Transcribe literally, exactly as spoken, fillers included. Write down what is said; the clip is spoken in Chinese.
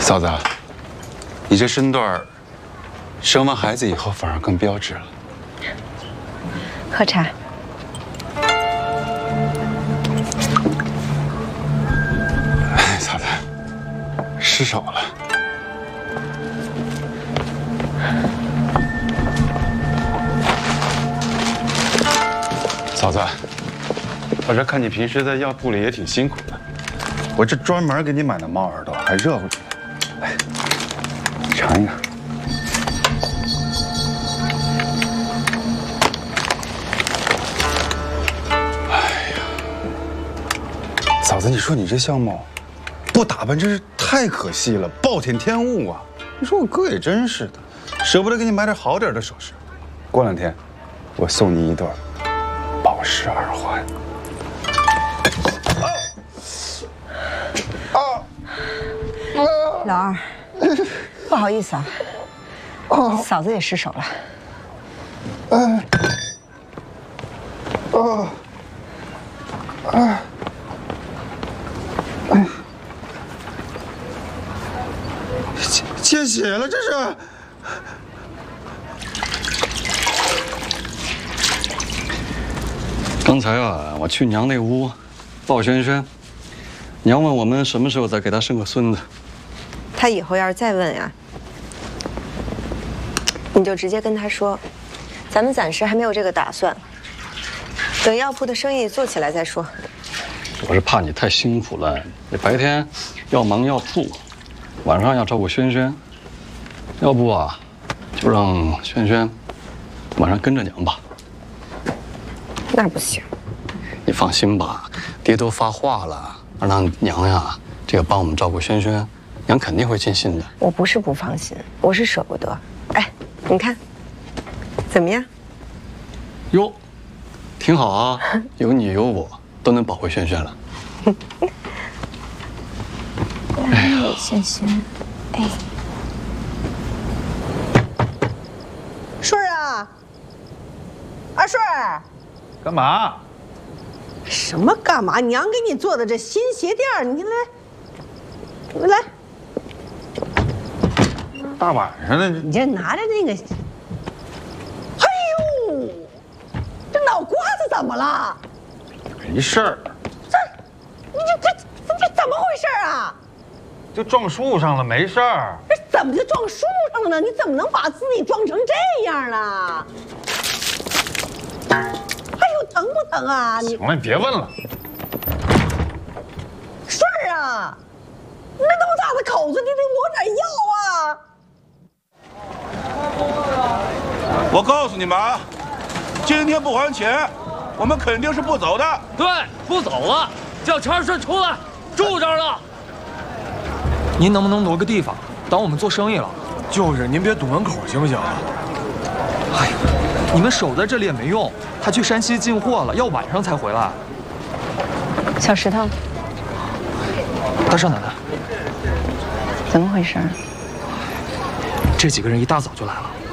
嫂子，你这身段，生完孩子以后反而更标致了。 喝茶。 哎，嫂子，失手了。嫂子，我这看你平时在药铺里也挺辛苦的，我这专门给你买的猫耳朵，还热乎着呢。来，尝一个。哎呀，嫂子，你说你这相貌，不打扮真是太可惜了，暴殄天物啊！你说我哥也真是的，舍不得给你买点好点的首饰。过两天，我送你一对宝石耳环。啊！啊！ 老二，不好意思啊，嫂子也失手了。 哎！啊！哎！哎！见见血了，这是！ 刚才啊，我去娘那屋抱轩轩，娘问我们什么时候再给她生个孙子。 他以后要是再问呀，你就直接跟他说，咱们暂时还没有这个打算，等药铺的生意做起来再说。 我是怕你太辛苦了，你白天要忙药铺，晚上要照顾轩轩，要不啊，就让轩轩晚上跟着娘吧。 那不行， 你放心吧，爹都发话了，让娘呀这个帮我们照顾轩轩，娘肯定会尽心的。 我不是不放心，我是舍不得。哎，你看，怎么样？ 哟，挺好啊，有你有我都能保回轩轩了。 哎呀，轩轩，哎， 顺儿啊，阿顺儿。 干嘛？ 什么干嘛？娘给你做的这新鞋垫，你来，来， 大晚上的， 你这拿着那个，哎呦，这脑瓜子怎么了？ 没事儿。 这，你这这这怎么回事啊？ 就撞树上了，没事儿。 这怎么就撞树上了呢？你怎么能把自己撞成这样呢？疼不疼啊？你行了，你别问了。 顺儿啊，你那么大的口子，你得抹点药啊！ 我告诉你们啊，今天不还钱，我们肯定是不走的。 对，不走了，叫陈二顺出来，住这儿了。 您能不能挪个地方，等我们做生意了？ 就是，您别堵门口行不行？ 哎呀，你们守在这里也没用。他去山西进货了，要晚上才回来。 小石头， 大少奶奶， 怎么回事？ 这几个人一大早就来了。